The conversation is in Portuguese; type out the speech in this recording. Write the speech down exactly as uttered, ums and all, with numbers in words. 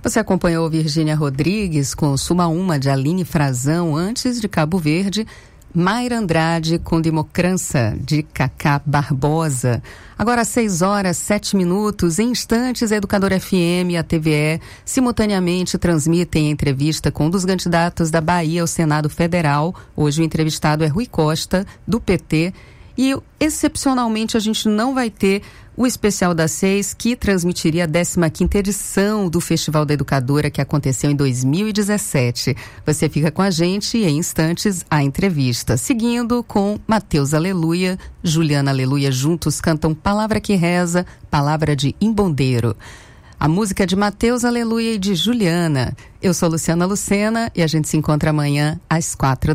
Você acompanhou Virgínia Rodrigues com Suma Uma, de Aline Frazão, antes de Cabo Verde, Mayra Andrade com Democrança, de Cacá Barbosa. Agora às seis horas, sete minutos, em instantes, a Educadora F M e a T V E simultaneamente transmitem a entrevista com um dos candidatos da Bahia ao Senado Federal. Hoje o entrevistado é Rui Costa, do P T. E, excepcionalmente, a gente não vai ter o especial das seis, que transmitiria a décima quinta edição do Festival da Educadora, que aconteceu em dois mil e dezessete. Você fica com a gente e, em instantes, a entrevista. Seguindo com Mateus Aleluia, Juliana Aleluia, juntos cantam Palavra que Reza, Palavra de Imbondeiro. A música de Mateus Aleluia e de Juliana. Eu sou Luciana Lucena e a gente se encontra amanhã às quatro